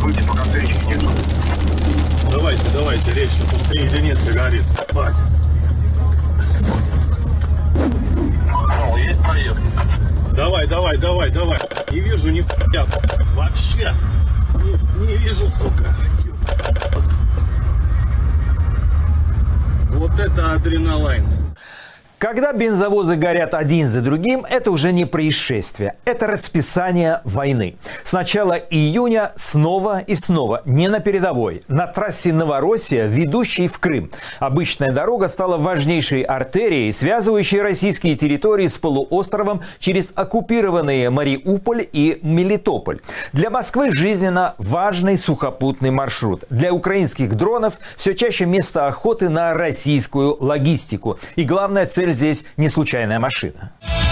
выйти, пока встречи нету. Давайте, речь, что тут 3 единицы горит. Хватит. Есть проезд. Давай. Не вижу ни хуя. Вообще. Не вижу, сука. Вот это адреналин. Когда бензовозы горят один за другим, это уже не происшествие. Это расписание войны. С начала июня снова и снова, не на передовой, на трассе Новороссия, ведущей в Крым. Обычная дорога стала важнейшей артерией, связывающей российские территории с полуостровом через оккупированные Мариуполь и Мелитополь. Для Москвы жизненно важный сухопутный маршрут. Для украинских дронов все чаще место охоты на российскую логистику. И главная цель здесь не случайная машина.